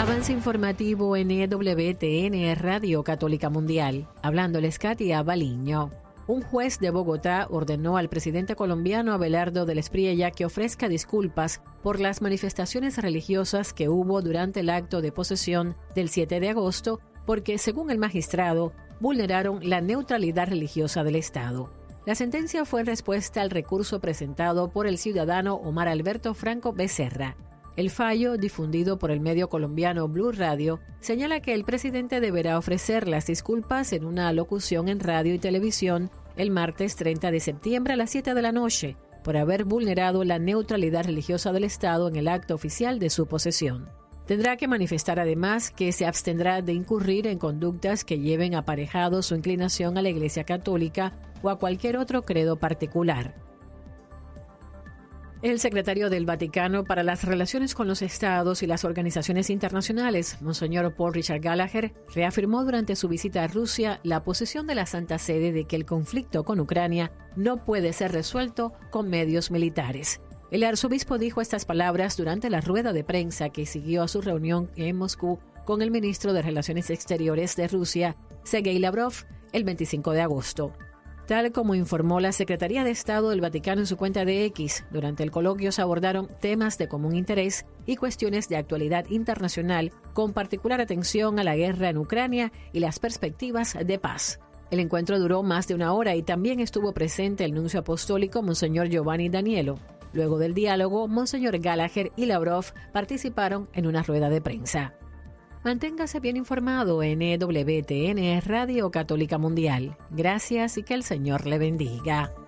Avance informativo en EWTN Radio Católica Mundial. Hablándoles Katia Baliño. Un juez de Bogotá ordenó al presidente colombiano Abelardo del Espriella que ofrezca disculpas por las manifestaciones religiosas que hubo durante el acto de posesión del 7 de agosto, porque, según el magistrado, vulneraron la neutralidad religiosa del Estado. La sentencia fue en respuesta al recurso presentado por el ciudadano Omar Alberto Franco Becerra. El fallo, difundido por el medio colombiano Blue Radio, señala que el presidente deberá ofrecer las disculpas en una alocución en radio y televisión el martes 30 de septiembre a las 7 de la noche por haber vulnerado la neutralidad religiosa del Estado en el acto oficial de su posesión. Tendrá que manifestar además que se abstendrá de incurrir en conductas que lleven aparejado su inclinación a la Iglesia Católica o a cualquier otro credo particular. El secretario del Vaticano para las Relaciones con los Estados y las Organizaciones Internacionales, Monseñor Paul Richard Gallagher, reafirmó durante su visita a Rusia la posición de la Santa Sede de que el conflicto con Ucrania no puede ser resuelto con medios militares. El arzobispo dijo estas palabras durante la rueda de prensa que siguió a su reunión en Moscú con el ministro de Relaciones Exteriores de Rusia, Sergei Lavrov, el 25 de agosto. Tal como informó la Secretaría de Estado del Vaticano en su cuenta de X, durante el coloquio se abordaron temas de común interés y cuestiones de actualidad internacional, con particular atención a la guerra en Ucrania y las perspectivas de paz. El encuentro duró más de una hora y también estuvo presente el nuncio apostólico Monseñor Giovanni Danielo. Luego del diálogo, Monseñor Gallagher y Lavrov participaron en una rueda de prensa. Manténgase bien informado en EWTN Radio Católica Mundial. Gracias y que el Señor le bendiga.